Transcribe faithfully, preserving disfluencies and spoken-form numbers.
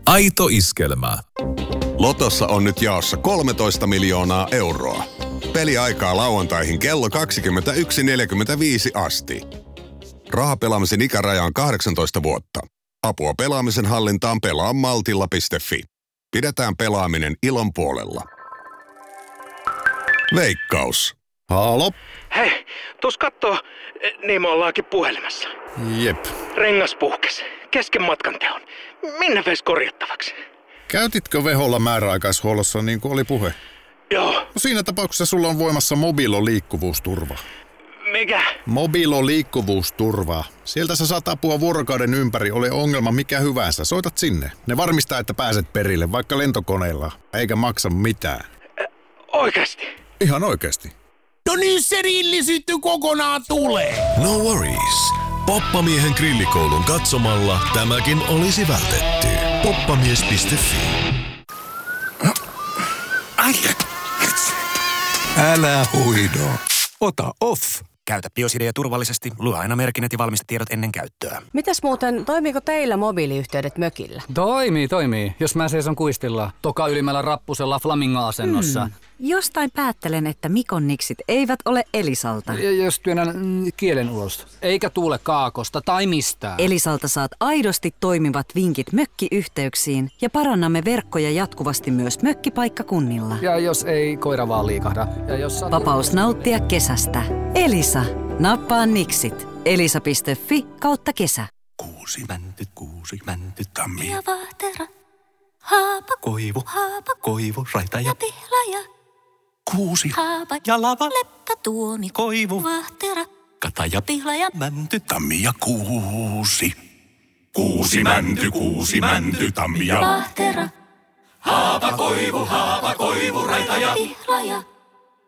Aito iskelmä. Lotossa on nyt jaossa kolmetoista miljoonaa euroa. Peliaikaa lauantaihin kello kaksikymmentäyksi neljäkymmentäviisi asti. Rahapelaamisen ikäraja on kahdeksantoista vuotta. Apua pelaamisen hallintaan pelaa maltilla piste fi. Pidetään pelaaminen ilon puolella. Veikkaus. Halo? Hei, tuus kattoo, niin me ollaankin puhelimessa. Jep. Rengas puhkes, kesken matkan teon. Minne veis korjattavaksi? Käytitkö Veholla määräaikaishuollossa niin kuin oli puhe? Joo. No siinä tapauksessa sulla on voimassa Mobilo liikkuvuusturva. Mikä? Mobilo liikkuvuusturva. Sieltä sä saat apua vuorokauden ympäri, ole ongelma mikä hyvänsä. Soitat sinne. Ne varmistaa, että pääset perille, vaikka lentokoneella, eikä maksa mitään. Ä, oikeasti? Ihan oikeasti. No niin, se rillisyytty kokonaan tulee. No worries. Poppamiehen grillikoulun katsomalla tämäkin olisi vältetty. poppamies piste fi. Älä huido. Ota off. Käytä Biosidea turvallisesti. Lue aina merkinnät ja valmistetiedot ennen käyttöä. Mitäs muuten, toimiiko teillä mobiiliyhteydet mökillä? Toimii, toimii. Jos mä seison kuistilla, toka ylimmällä rappusella flamingo-asennossa. Hmm. Jostain päättelen, että Mikon niksit eivät ole Elisalta. Ja jos työnnän mm, kielen ulos. Eikä tuule kaakosta tai mistään. Elisalta saat aidosti toimivat vinkit mökkiyhteyksiin ja parannamme verkkoja jatkuvasti myös mökkipaikkakunnilla. Ja jos ei koira vaan liikahda. Ja jos sat... Vapaus nauttia kesästä. Elisa. Nappaa niksit. Elisa piste fi kautta kesä. Kuusi mäntyt, kuusi mäntyt, tammi. Ja vahtera. Haapa. Koivu. Haapa. Koivu, raita ja ja pihlaja. Kuusi. Haapa. Ja lava. Leppä tuomi. Koivu. Vahtera. Kata ja Pihlaja. mänty, tammi ja kuusi. Kuusi mänty, kuusi mänty, tammi ja Vahtera. haapa, koivu, haapa, koivu, raita ja Pihlaja.